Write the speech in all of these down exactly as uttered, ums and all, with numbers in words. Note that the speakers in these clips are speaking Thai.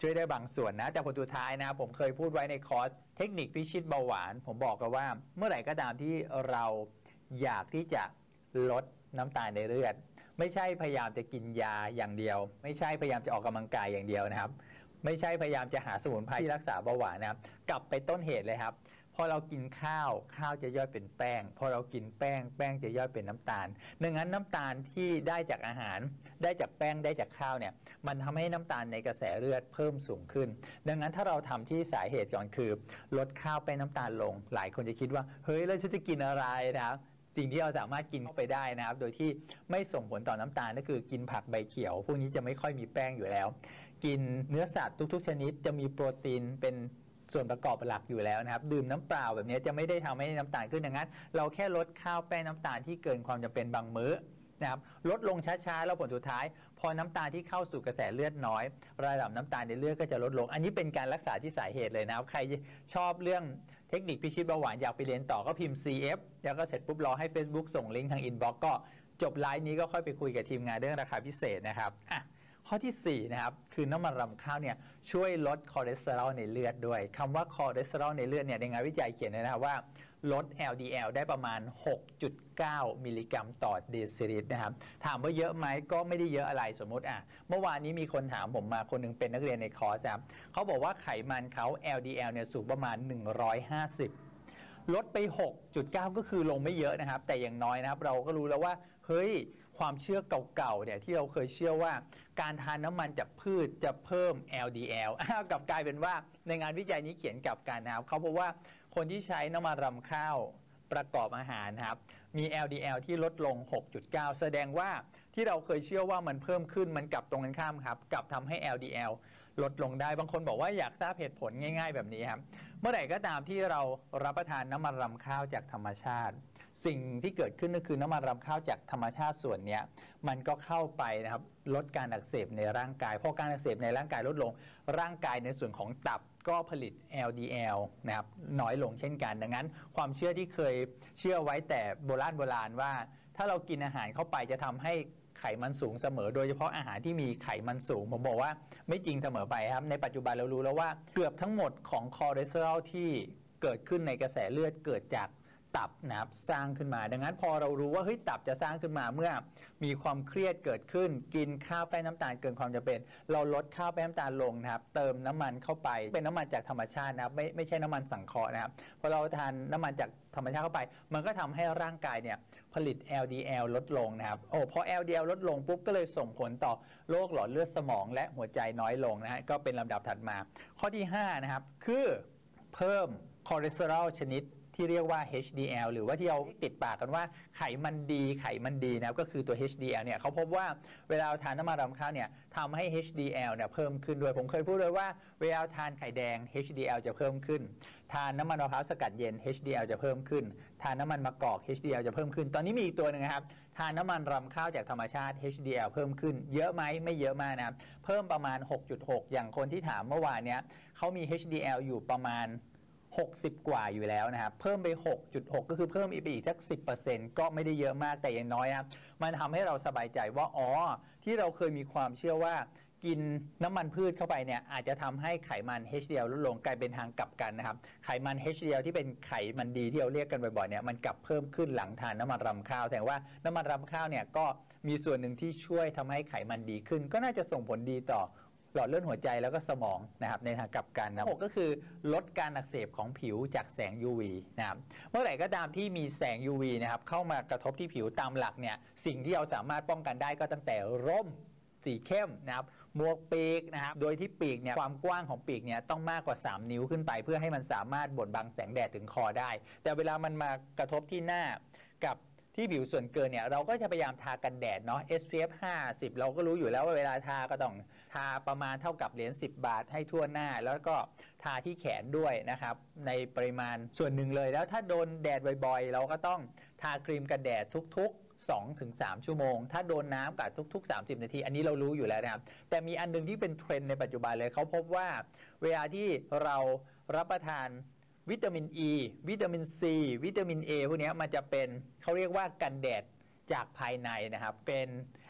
ช่วยได้บางส่วนนะแต่ผลสุดท้ายนะผมเคยพูดไว้ในคอร์สเทคนิคพิชิตเบาหวานผมบอกกันว่าเมื่อไหร่ก็ตามที่เราอยากที่จะลดน้ำตาลในเลือดไม่ใช่พยายามจะกินยาอย่างเดียวไม่ใช่พยายามจะออกกำลังกายอย่างเดียวนะครับไม่ใช่พยายามจะหาสมุนไพรที่รักษาเบาหวานนะครับกลับไปต้นเหตุเลยครับพอเรากินข้าวข้าวจะย่อยเป็นแป้งพอเรากินแป้งแป้งจะย่อยเป็นน้ำตาลดังนั้นน้ำตาลที่ได้จากอาหารได้จากแป้งได้จากข้าวเนี่ยมันทำให้น้ำตาลในกระแสเลือดเพิ่มสูงขึ้นดังนั้นถ้าเราทำที่สาเหตุก่อนคือลดข้าวแป้งน้ำตาลลงหลายคนจะคิดว่าเฮ้ยแล้วฉันจะกินอะไรนะครับสิ่งที่เราสามารถกินเข้าไปได้นะครับโดยที่ไม่ส่งผลต่อน้ำตาลก็คือกินผักใบเขียวพวกนี้จะไม่ค่อยมีแป้งอยู่แล้วกินเนื้อสัตว์ทุกๆชนิดจะมีโปรตีนเป็นส่วนประกอบหลักอยู่แล้วนะครับดื่มน้ำเปล่าแบบนี้จะไม่ได้ทำให้น้ำตาลขึ้นดังนั้นเราแค่ลดข้าวแป้งน้ำตาลที่เกินความจำเป็นบางมื้อนะครับลดลงช้าๆแล้วผลสุดท้ายพอน้ำตาลที่เข้าสู่กระแสเลือดน้อยระดับน้ำตาลในเลือดก็จะลดลงอันนี้เป็นการรักษาที่สาเหตุเลยนะครับใครชอบเรื่องเทคนิคพิชิตเบาหวานอยากไปเรียนต่อก็พิมพ์ ซี เอฟ แล้วก็เสร็จปุ๊บรอให้ Facebook ส่งลิงก์ทางอินบ็อกซ์ก็จบไลฟ์นี้ก็ค่อยไปคุยกับทีมงานเรื่องราคาพิเศษนะครับอ่ะข้อที่สี่นะครับคือน้ำมันรำข้าวเนี่ยช่วยลดคอเลสเตอรอลในเลือดด้วยคำว่าคอเลสเตอรอลในเลือดเนี่ยในงานวิจัยเขียนนะครับว่าลด แอล ดี แอล ได้ประมาณ หกจุดเก้า มิลลิกรัมต่อเดซิลิตรนะครับถามว่าเยอะไหมก็ไม่ได้เยอะอะไรสมมติอ่ะเมื่อวานนี้มีคนถามผมมาคนนึงเป็นนักเรียนในคอร์สครับเขาบอกว่าไขมันเขา แอล ดี แอล เนี่ยสูงประมาณหนึ่งร้อยห้าสิบลดไป หกจุดเก้า ก็คือลงไม่เยอะนะครับแต่อย่างน้อยนะครับเราก็รู้แล้วว่าเฮ้ยความเชื่อเก่าๆเนี่ยที่เราเคยเชื่อว่าการทานน้ำมันจากพืชจะเพิ่ม แอล ดี แอล อ้าวกลับกลายเป็นว่าในงานวิจัยนี้เขียนกลับกันนะครับเขาบอกว่าคนที่ใช้น้ำมันรำข้าวประกอบอาหารครับมี แอล ดี แอล ที่ลดลง หกจุดเก้า แสดงว่าที่เราเคยเชื่อว่ามันเพิ่มขึ้นมันกลับตรงกันข้ามครับกลับทำให้ แอล ดี แอล ลดลงได้บางคนบอกว่าอยากทราบเหตุผลง่ายๆแบบนี้ครับเมื่อไหร่ก็ตามที่เรารับประทานน้ำมันรำข้าวจากธรรมชาติสิ่งที่เกิดขึ้นก็คือน้ำมันรำข้าวจากธรรมชาติส่วนนี้มันก็เข้าไปนะครับลดการอักเสบในร่างกายพอการอักเสบในร่างกายลดลงร่างกายในส่วนของตับก็ผลิต แอล ดี แอล นะครับน้อยลงเช่นกันดังนั้นความเชื่อที่เคยเชื่อไว้แต่โบราณโบราณว่าถ้าเรากินอาหารเข้าไปจะทำให้ไขมันสูงเสมอโดยเฉพาะอาหารที่มีไขมันสูงผมบอกว่าไม่จริงเสมอไปครับในปัจจุบันเรารู้แล้วว่าเกือบทั้งหมดของคอเลสเตอรอลที่เกิดขึ้นในกระแสเลือดเกิดจากตับนะครับสร้างขึ้นมาดังนั้นพอเรารู้ว่าเฮ้ยตับจะสร้างขึ้นมาเมื่อมีความเครียดเกิดขึ้นกินข้าวแป้งน้ำตาลเกินความจำเป็นเราลดข้าวแป้งน้ำตาลลงนะครับเติมน้ำมันเข้าไปเป็นน้ำมันจากธรรมชาตินะครับไม่ไม่ใช่น้ำมันสังเคราะห์นะครับพอเราทานน้ำมันจากธรรมชาติเข้าไปมันก็ทำให้ร่างกายเนี่ยผลิต แอล ดี แอล ลดลงนะครับโอ้พอ แอล ดี แอล ลดลงปุ๊บก็เลยส่งผลต่อโรคหลอดเลือดสมองและหัวใจน้อยลงนะฮะก็เป็นลำดับถัดมาข้อที่ห้านะครับคือเพิ่มคอเลสเตอรอลชนิดที่เรียกว่า เอช ดี แอล หรือว่าที่เราติดปากกันว่าไขมันดีไขมันดีนะครับก็คือตัว เอช ดี แอล เนี่ยเขาพบว่าเวลาทานน้ำมันรำข้าวเนี่ยทำให้ เอช ดี แอล เนี่ยเพิ่มขึ้นด้วยผมเคยพูดเลยว่าเวลาทานไข่แดง เอช ดี แอล จะเพิ่มขึ้นทานน้ำมันมะพร้าวสกัดเย็น เอช ดี แอล จะเพิ่มขึ้นทานน้ำมันมะกอก เอช ดี แอล จะเพิ่มขึ้นตอนนี้มีอีกตัวหนึ่งนะครับทานน้ำมันรำข้าวจากธรรมชาติ เอช ดี แอล เพิ่มขึ้นเยอะไหมไม่เยอะมากนะครับเพิ่มประมาณ หกจุดหก อย่างคนที่ถามเมื่อวานเนี้ยเขามี เอช ดี แอล อยู่ประมาณหกสิบกว่าอยู่แล้วนะครับเพิ่มไป หกจุดหก ก็คือเพิ่มอีกไปอีกสัก สิบเปอร์เซ็นต์ ก็ไม่ได้เยอะมากแต่อย่างน้อยครับมันทำให้เราสบายใจว่าอ๋อที่เราเคยมีความเชื่อว่ากินน้ำมันพืชเข้าไปเนี่ยอาจจะทำให้ไขมัน เอช ดี แอล ลดลงกลายเป็นทางกลับกันนะครับไขมัน เอช ดี แอล ที่เป็นไขมันดีที่เราเรียกกันบ่อยๆเนี่ยมันกลับเพิ่มขึ้นหลังทานน้ำมันรำข้าวแต่ว่าน้ำมันรำข้าวเนี่ยก็มีส่วนหนึ่งที่ช่วยทำให้ไขมันดีขึ้นก็น่าจะส่งผลดีต่อหลอดเลือดหัวใจแล้วก็สมองนะครับในทางกลับกันนะหกก็คือลดการอักเสบของผิวจากแสง ยู วี นะครับเมื่อไหร่ก็ตามที่มีแสง ยู วี นะครับเข้ามากระทบที่ผิวตามหลักเนี่ยสิ่งที่เราสามารถป้องกันได้ก็ตั้งแต่ร่มสีเข้มนะครับหมวกปีกนะครับโดยที่ปีกเนี่ยความกว้างของปีกเนี่ยต้องมากกว่าสามนิ้วขึ้นไปเพื่อให้มันสามารถบดบังแสงแดดถึงคอได้แต่เวลามันมากระทบที่หน้ากับที่ผิวส่วนเกินเนี่ยเราก็จะพยายามทากันแดดเนาะ เอส พี เอฟ ห้าสิบเราก็รู้อยู่แล้วว่าเวลาทาก็ต้องทาประมาณเท่ากับเหรียญสิบบาทให้ทั่วหน้าแล้วก็ทาที่แขนด้วยนะครับในปริมาณส่วนหนึ่งเลยแล้วถ้าโดนแดดบ่อยๆเราก็ต้องทาครีมกันแดดทุกๆ สองถึงสาม ชั่วโมงถ้าโดนน้ำกัดทุกๆสามสิบนาทีอันนี้เรารู้อยู่แล้วนะครับแต่มีอันนึงที่เป็นเทรนด์ในปัจจุบันเลยเขาพบว่าเวลาที่เรารับประทานวิตามิน E วิตามิน C วิตามิน A พวกนี้มันจะเป็นเขาเรียกว่ากันแดดจากภายในนะครับเป็น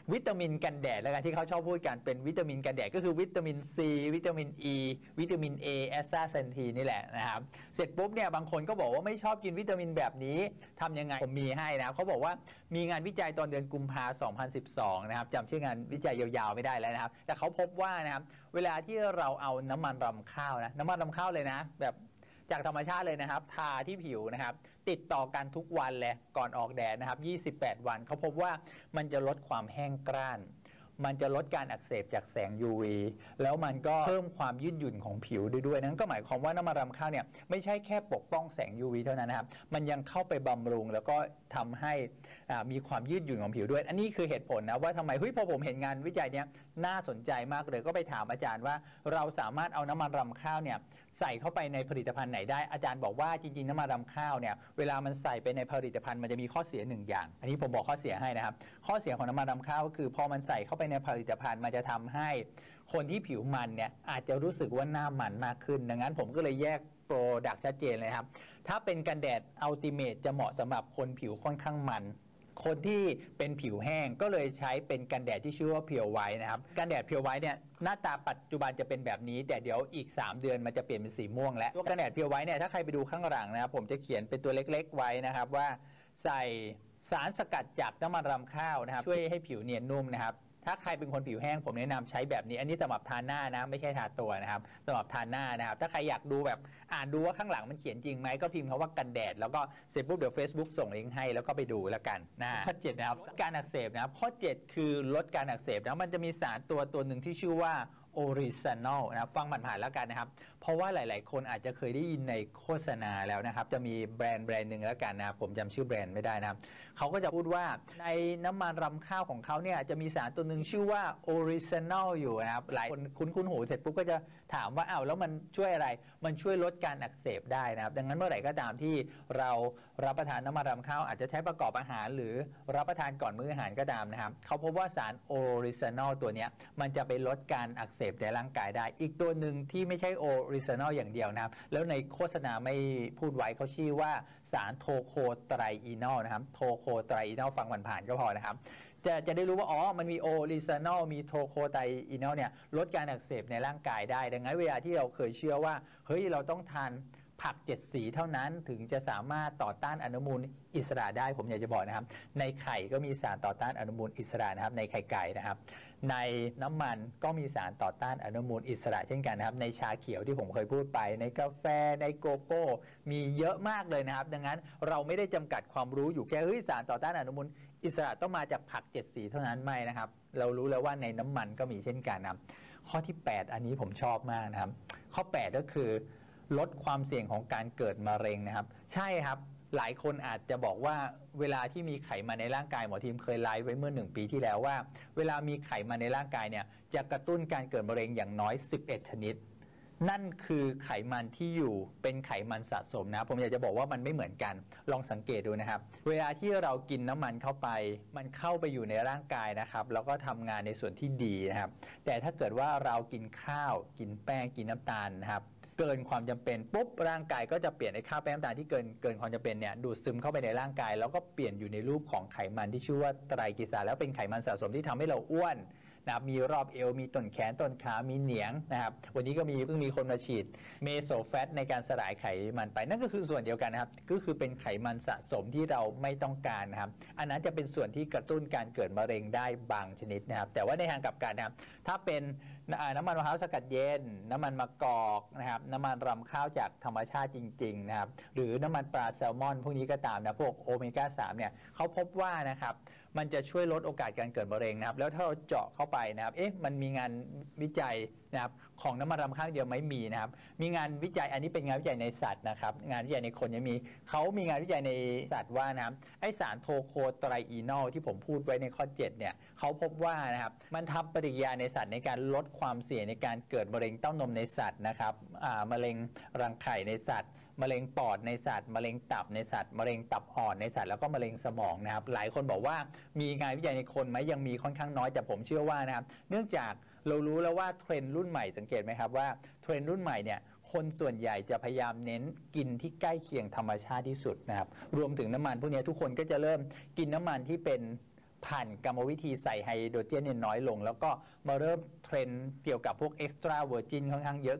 วิตามินกันแดดแล้วกันที่เขาชอบพูดกันเป็นวิตามินกันแดดก็คือวิตามินซีวิตามินอีวิตามินเอแอสซาเซนทีนี่แหละนะครับเสร็จปุ๊บเนี่ยบางคนก็บอกว่าไม่ชอบกินวิตามินแบบนี้ทำยังไงผมมีให้นะเขาบอกว่ามีงานวิจัยตอนเดือนกุมภาพันธ์สองพันสิบสองนะครับจำชื่องานวิจัยยาวๆไม่ได้แล้วนะครับแต่เขาพบว่านะครับเวลาที่เราเอาน้ำมันรำข้าวนะน้ำมันรำข้าวเลยนะแบบจากธรรมชาติเลยนะครับทาที่ผิวนะครับติดต่อกันทุกวันเลยก่อนออกแดดนะครับยี่สิบแปดวันเขาพบว่ามันจะลดความแห้งกร้านมันจะลดการอักเสบจากแสง ยู วี แล้วมันก็เพิ่มความยืดหยุ่นของผิวด้วยด้วยนั่นก็หมายความว่าน้ำมันรำข้าวเนี่ยไม่ใช่แค่ปกป้องแสง ยู วี เท่านั้นนะครับมันยังเข้าไปบำรุงแล้วก็ทำให้มีความยืดหยุ่นของผิวด้วยอันนี้คือเหตุผลนะว่าทำไมเฮ้ยพอผมเห็นงานวิจัยเนี้ยน่าสนใจมากเลยก็ไปถามอาจารย์ว่าเราสามารถเอาน้ำมันรำข้าวเนี่ยใส่เข้าไปในผลิตภัณฑ์ไหนได้อาจารย์บอกว่าจริงๆน้ำมันรำข้าวเนี่ยเวลามันใส่ไปในผลิตภัณฑ์มันจะมีข้อเสียหนึ่งอย่างอันนี้ผมบอกข้อเสียให้นะครับข้อเสียของน้ำมันรำข้าวก็คือพอมันใส่เข้าไปในผลิตภัณฑ์มันจะทำให้คนที่ผิวมันเนี่ยอาจจะรู้สึกว่าหน้ามันมากขึ้นดังนั้นผมก็เลยแยกโปรดักต์ชัดเจนเลยครับถ้าเป็นกันแดดอัลติเมทจะเหมาะสำหรับคนผิวค่อนข้างมันคนที่เป็นผิวแห้งก็เลยใช้เป็นกันแดดที่ชื่อว่าเพียวไวท์นะครับกันแดดเพียวไวท์เนี่ยหน้าตาปัจจุบันจะเป็นแบบนี้แต่เดี๋ยวอีกสามเดือนมันจะเปลี่ยนเป็นสีม่วงแล้วตัวกันแดดเพียวไวท์เนี่ยถ้าใครไปดูข้างหลังนะครับผมจะเขียนเป็นตัวเล็กๆไว้นะครับว่าใส่สารสกัดจากน้ำมันรำข้าวนะครับช่วยให้ผิวเนียนนุ่มนะครับถ้าใครเป็นคนผิวแห้งผมแนะนำใช้แบบนี้อันนี้สำหรับทาหน้านะไม่ใช่ทาตัวนะครับสำหรับทาหน้านะครับถ้าใครอยากดูแบบอ่านดูว่าข้างหลังมันเขียนจริงไหมก็พิมพ์คำว่ากันแดดแล้วก็เสร็จปุ๊บเดี๋ยว Facebook ส่งลิงก์ให้แล้วก็ไปดูแล้วกันนะข้อเจ็ดนะครับการอักเสบนะครับข้อเจ็ดคือลดการอักเสบนะมันจะมีสารตัวตัวหนึ่งที่ชื่อว่าออริจินอลนะฟังผ่านๆแล้วกันนะครับเพราะว่าหลายๆคนอาจจะเคยได้ยินในโฆษณาแล้วนะครับจะมีแบรนด์แบรนด์หนึ่งแล้วกันนะผมจำชื่อแบรนด์ไม่ได้นะครับเขาก็จะพูดว่าในน้ำมันรำข้าวของเขาเนี่ยจะมีสารตัวหนึ่งชื่อว่าออริจินอลอยู่นะครับหลายคนคุ้นๆหูเสร็จปุ๊บก็จะถามว่าอ้าวแล้วมันช่วยอะไรมันช่วยลดการอักเสบได้นะครับดังนั้นเมื่อไหร่ก็ตามที่เรารับประทานน้ำมันรำข้าวอาจจะใช้ประกอบอาหารหรือรับประทานก่อนมื้ออาหารก็ตามนะครับเขาพบว่าสารออริจินอลตัวนี้มันจะไปลดการอักเสบในร่างกายได้อีกตัวหนึ่งที่ไม่ใช่ออริจินอลอย่างเดียวนะครับแล้วในโฆษณาไม่พูดไว้เขาชื่อว่าสารโทโคไตรอีนอลนะครับโทโคไตรอีนอลฟังผ่านๆก็พอนะครับจะจะได้รู้ว่าอ๋อมันมีออริจินอลมีโทโคไตรอีนอลเนี่ยลดการอักเสบในร่างกายได้ดังนั้นเวลาที่เราเคยเชื่อว่าเฮ้ยเราต้องทานผักเจ็ดสีเท่านั้นถึงจะสามารถต่อต้านอนุมูลอิสระได้ผมอยากจะบอกนะครับในไข่ก็มีสารต่อต้านอนุมูลอิสระนะครับในไข่ไก่นะครับในน้ำมันก็มีสารต่อต้านอนุมูลอิสระเช่นกันนะครับในชาเขียวที่ผมเคยพูดไปในกาแฟในโกโก้มีเยอะมากเลยนะครับดังนั้นเราไม่ได้จำกัดความรู้อยู่แค่เฮ้ยสารต่อต้านอนุมูลอิสระต้องมาจากผักเจ็ดสีเท่านั้นไม่นะครับเรารู้แล้วว่าในน้ำมันก็มีเช่นกันนะครับข้อที่แปดอันนี้ผมชอบมากนะครับข้อแปดก็คือลดความเสี่ยงของการเกิดมะเร็งนะครับใช่ครับหลายคนอาจจะบอกว่าเวลาที่มีไขมันในร่างกายหมอทีมเคยไลฟ์ไว้เมื่อหนึ่งปีที่แล้วว่าเวลามีไขมันในร่างกายเนี่ยจะกระตุ้นการเกิดมะเร็งอย่างน้อยสิบเอ็ดชนิดนั่นคือไขมันที่อยู่เป็นไขมันสะสมนะผมอยากจะบอกว่ามันไม่เหมือนกันลองสังเกตดูนะครับเวลาที่เรากินน้ำมันเข้าไปมันเข้าไปอยู่ในร่างกายนะครับแล้วก็ทำงานในส่วนที่ดีนะครับแต่ถ้าเกิดว่าเรากินข้าวกินแป้งกินน้ำตาลนะครับเกินความจำเป็นปุ๊บร่างกายก็จะเปลี่ยนไอ้ข้าวแป้งน้ำตาลที่เกินเกินความจำเป็นเนี่ยดูดซึมเข้าไปในร่างกายแล้วก็เปลี่ยนอยู่ในรูปของไขมันที่ชื่อว่าไตรกลีเซอไรด์แล้วเป็นไขมันสะสมที่ทำให้เราอ้วนนะครับมีรอบเอวมีต้นแขนต้นขามีเหนียงนะครับวันนี้ก็มีเพิ่งมีคนมาฉีดเมโซแฟตในการสลายไขมันไปนั่นก็คือส่วนเดียวกันนะครับก็คือเป็นไขมันสะสมที่เราไม่ต้องการนะครับอันนั้นจะเป็นส่วนที่กระตุ้นการเกิดมะเร็งได้บางชนิดนะครับแต่ว่าในทางกลับกันนะครับถ้าเป็นน้ำมันมะพร้าวสกัดเย็นน้ำมันมะกอกนะครับน้ำมันรำข้าวจากธรรมชาติจริงๆนะครับหรือน้ำมันปลาแซลมอนพวกนี้ก็ตามนะพวกโอเมก้าสามเนี่ยเขาพบว่านะครับมันจะช่วยลดโอกาสการเกิดมะเร็งนะครับแล้วถ้าเราเจาะเข้าไปนะครับเอ๊ะมันมีงานวิจัยนะครับของน้ำมันรำข้าวเดียวไม่มีนะครับมีงานวิจัยอันนี้เป็นงานวิจัยในสัตว์นะครับงานวิจัยในคนยังมีเขามีงานวิจัยในสัตว์ว่านะครับไอสารโทโคไตรอีนอลที่ผมพูดไว้ในข้อเจ็ดเนี่ยเขาพบว่านะครับมันทำปฏิกิริยาในสัตว์ในการลดความเสี่ยงในการเกิดมะเร็งเต้านมในสัตว์นะครับอ่ามะเร็งรังไข่ในสัตว์มะเร็งปอดในสัตว์มะเร็งตับในสัตว์มะเร็งตับอ่อนในสัตว์แล้วก็มะเร็งสมองนะครับหลายคนบอกว่ามีงานวิจัยในคนไหมยังมีค่อนข้างน้อยแต่ผมเชื่อว่านะครับเนื่องจากเรารู้แล้วว่าเทรนด์รุ่นใหม่สังเกตไหมครับว่าเทรนด์รุ่นใหม่เนี่ยคนส่วนใหญ่จะพยายามเน้นกินที่ใกล้เคียงธรรมชาติที่สุดนะครับรวมถึงน้ำมันพวกนี้ทุกคนก็จะเริ่มกินน้ำมันที่เป็นผ่านกรรมวิธีใส่ไฮโดรเจนเนี่ยน้อยลง แล้วก็มาเริ่มเทรนด์เกี่ยวกับพวกเอ็กซ์ตร้าเวอร์จินค่อนข้างเยอะ